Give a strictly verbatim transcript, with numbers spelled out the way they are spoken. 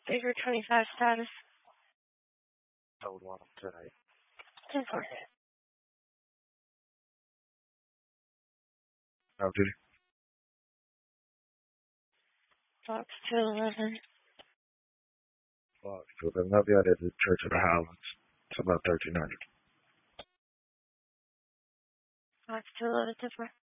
Baker twenty-five status. I would want them tonight. ten four. How did he? Fox two eleven. Fox two eleven. I'll be out at the Church of the Highlands. It's about thirteen hundred. Fox two eleven ten four.